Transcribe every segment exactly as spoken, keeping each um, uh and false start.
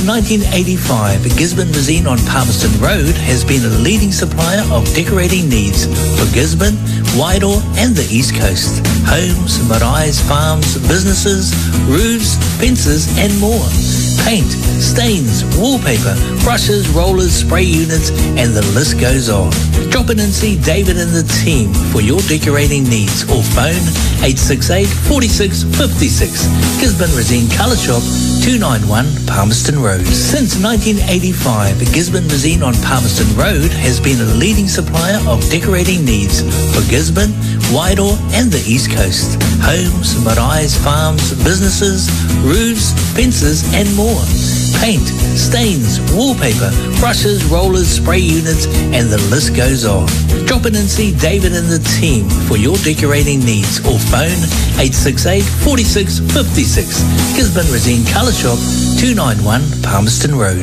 nineteen eighty-five, Gisborne Resine on Palmerston Road has been a leading supplier of decorating needs for Gisborne, Wairoa and the East Coast. Homes, maraes, farms, businesses, roofs, fences and more. Paint, stains, wallpaper, brushes, rollers, spray units and the list goes on. Drop in and see David and the team for your decorating needs or phone eight six eight, four six five six. Gisborne Resine Colour Shop, two ninety-one Palmerston Road. Since nineteen eighty-five, Gisborne Resine on Palmerston Road has been a leading supplier of decorating needs for Gisborne, Wairoa and the East Coast. Homes, maraes, farms, businesses, roofs, fences and more. Paint, stains, wallpaper, brushes, rollers, spray units and the list goes on. Drop in and see David and the team for your decorating needs or phone eight six eight, four six five six. Gisborne Resine Colour Shop, two ninety-one Palmerston Road.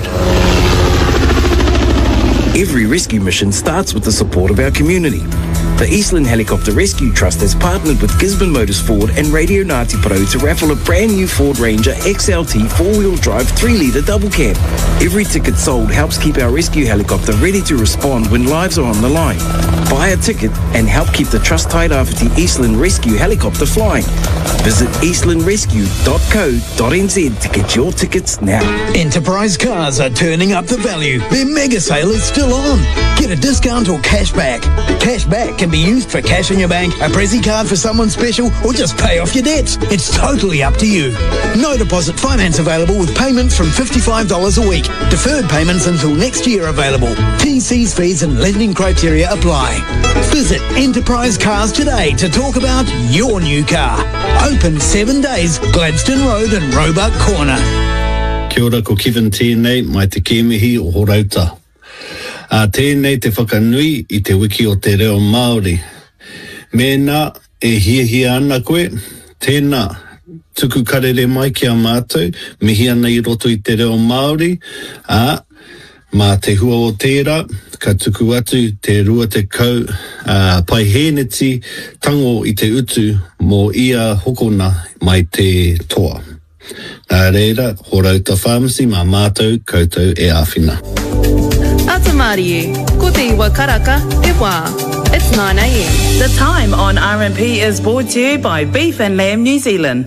Every rescue mission starts with the support of our community. The Eastland Helicopter Rescue Trust has partnered with Gisborne Motors Ford and Radio Ngāti Porou to raffle a brand new Ford Ranger X L T four-wheel drive three litre double cab. Every ticket sold helps keep our rescue helicopter ready to respond when lives are on the line. Buy a ticket and help keep the Trust Tairāwhiti Eastland Rescue Helicopter flying. Visit eastland rescue dot co dot n z to get your tickets now. Enterprise Cars are turning up the value. Their mega sale is still on. Get a discount or cash back. Cash back can be used for cash in your bank, a Prezi card for someone special, or just pay off your debts. It's totally up to you. No deposit finance available with payments from fifty-five dollars a week. Deferred payments until next year available. T Cs, fees and lending criteria apply. Visit Enterprise Cars today to talk about your new car. Open seven days, Gladstone Road and Roebuck Corner. Kia ora, ko Kevin tēnei, mai te kēmihi o Horauta. A tēnei te whakanui i te wiki o te reo Māori. Mēnā e hiahia ana koe, tēnā tuku karere mai ki a mātou, mihi ana i roto i te reo Māori, a mā te hua o tērā, ka tuku atu te rua te kau, uh, pai hēneti tango i te utu mō ia hokona mai te toa. Nā reira, Horauta Pharmacy, mā mātou koutou e āwhina. Atamari, ko te iwa karaka e wā. It's nine a m. The time on R M P is brought to you by Beef and Lamb New Zealand.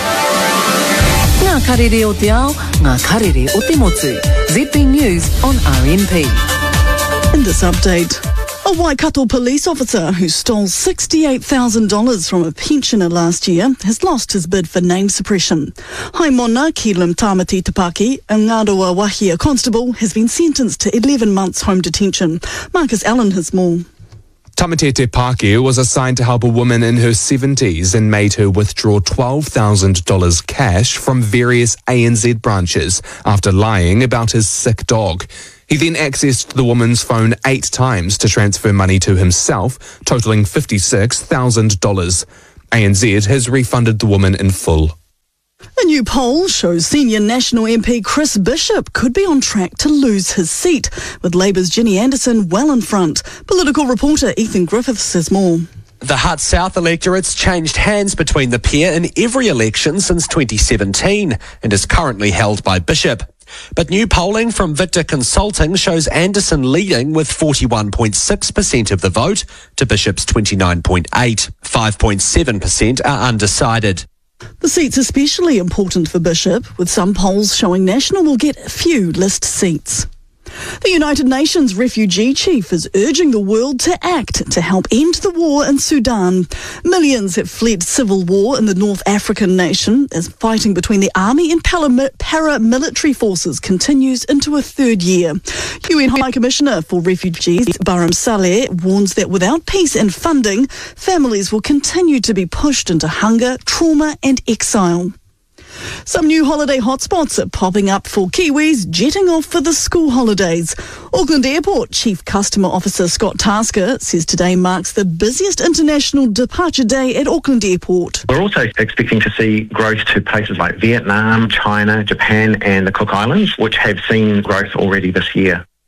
Ngā karere o te ao, ngā karere o te motu. Z B News on R M P. In this update, a Waikato police officer who stole sixty-eight thousand dollars from a pensioner last year has lost his bid for name suppression. Haimona Kilim Tamati Tapaki, a Ngāroa Wahia constable, has been sentenced to eleven months home detention. Marcus Allen has more. Tamatete Pākehā was assigned to help a woman in her seventies and made her withdraw twelve thousand dollars cash from various A N Z branches after lying about his sick dog. He then accessed the woman's phone eight times to transfer money to himself, totalling fifty-six thousand dollars. A N Z has refunded the woman in full. A new poll shows senior National M P Chris Bishop could be on track to lose his seat, with Labour's Ginny Anderson well in front. Political reporter Ethan Griffiths says more. The Hutt South electorate's changed hands between the pair in every election since twenty seventeen and is currently held by Bishop. But new polling from Victor Consulting shows Anderson leading with forty-one point six percent of the vote to Bishop's twenty-nine point eight. five point seven percent are undecided. The seat's especially important for Bishop, with some polls showing National will get a few list seats. The United Nations refugee chief is urging the world to act to help end the war in Sudan. Millions have fled civil war in the North African nation as fighting between the army and paramilitary forces continues into a third year. U N High Commissioner for Refugees Baram Saleh warns that without peace and funding, families will continue to be pushed into hunger, trauma and exile. Some new holiday hotspots are popping up for Kiwis jetting off for the school holidays. Auckland Airport Chief Customer Officer Scott Tasker says today marks the busiest international departure day at Auckland Airport. We're also expecting to see growth to places like Vietnam, China, Japan and the Cook Islands, which have seen growth already this year.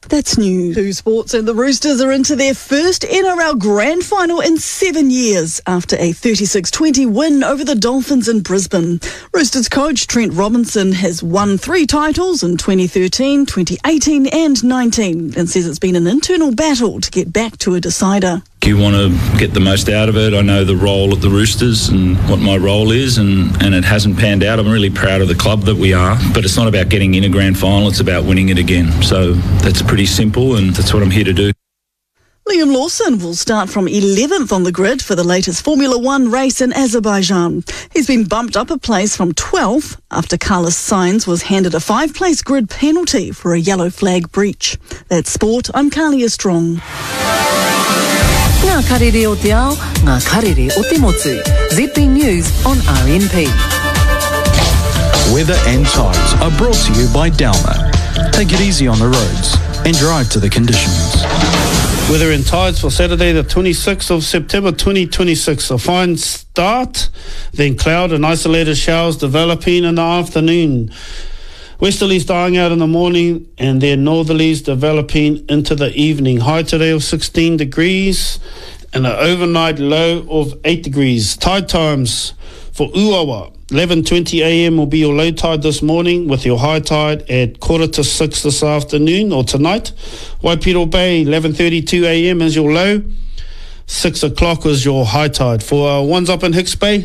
That's new. Two sports, and the Roosters are into their first N R L Grand Final in seven years after a thirty-six twenty win over the Dolphins in Brisbane. Roosters coach Trent Robinson has won three titles in twenty thirteen, twenty eighteen and nineteen and says it's been an internal battle to get back to a decider. You want to get the most out of it. I know the role at the Roosters and what my role is, and, and it hasn't panned out. I'm really proud of the club that we are, but it's not about getting in a grand final, it's about winning it again. So that's pretty simple, and that's what I'm here to do. Liam Lawson will start from eleventh on the grid for the latest Formula One race in Azerbaijan. He's been bumped up a place from twelfth after Carlos Sainz was handed a five-place grid penalty for a yellow flag breach. That's sport. I'm Kalia Strong. Ngā karere o te ao, ngā karere o te motu. Z B News on R N P. Weather and tides are brought to you by Dalma. Take it easy on the roads and drive to the conditions. Weather and tides for Saturday the twenty-sixth of September twenty twenty-six. A fine start, then cloud and isolated showers developing in the afternoon. Westerlies dying out in the morning, and then northerlies developing into the evening. High today of sixteen degrees and an overnight low of eight degrees. Tide times for Uawa. eleven twenty a m will be your low tide this morning, with your high tide at quarter to six this afternoon or tonight. Waipiro Bay, eleven thirty-two a m is your low. six o'clock is your high tide. For uh, ones up in Hicks Bay,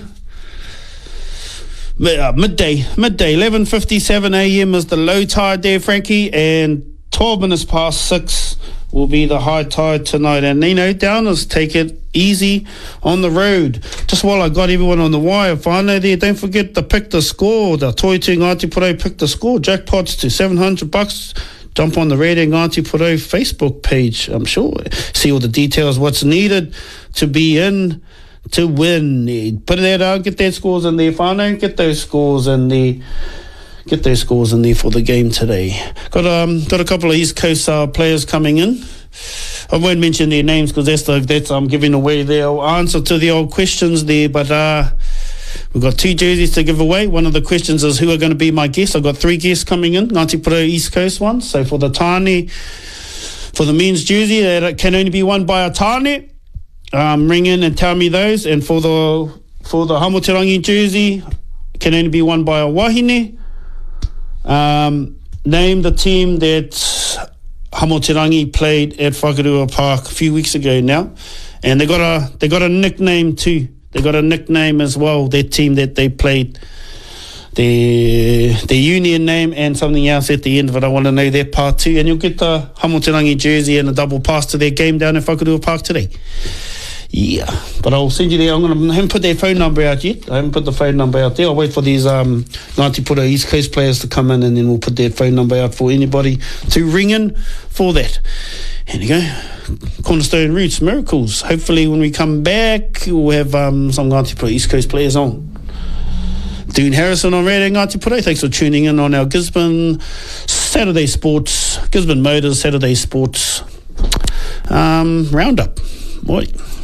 Uh, midday, midday, eleven fifty-seven a m is the low tide there, Frankie, and twelve minutes past six will be the high tide tonight. And, you know, Downers, take it easy on the road. Just while I got everyone on the wire, finally there, don't forget to pick the score. The Toi Te Ngāti Porou pick the score. Jackpots to seven hundred bucks. Jump on the Radio Ngāti Porou Facebook page, I'm sure. See all the details, what's needed to be in to win. Put it out, get their scores in there. Whānau, get those scores in there. Get those scores in there for the game today. Got um got a couple of East Coast uh, players coming in. I won't mention their names because that's the, that's I'm um, giving away their answer to the old questions there. But uh, we've got two jerseys to give away. One of the questions is who are going to be my guests. I've got three guests coming in. Ngāti Porou East Coast ones. So for the Tāne, for the men's jersey, that can only be won by a Tāne. Um, ring in and tell me those. And for the for the Hamoterangi jersey, can only be won by a Wahine. Um, name the team that Hamoterangi played at Whakarua Park a few weeks ago now, and they got a they got a nickname too. They got a nickname as well. That team that they played, their their union name and something else at the end of it. I want to know that part too, and you'll get the Hamoterangi jersey and a double pass to their game down at Whakarua Park today. Yeah, but I'll send you there. I'm going to I haven't put their phone number out yet. I haven't put the phone number out there. I'll wait for these um, Ngāti Porou East Coast players to come in, and then we'll put their phone number out for anybody to ring in for that. Here you go. Cornerstone Roots, Miracles. Hopefully when we come back, we'll have um, some Ngāti Porou East Coast players on. Dune Harrison on Radio Ngāti Porou. Thanks for tuning in on our Gisborne Saturday Sports, Gisborne Motors Saturday Sports um, Roundup. Boy.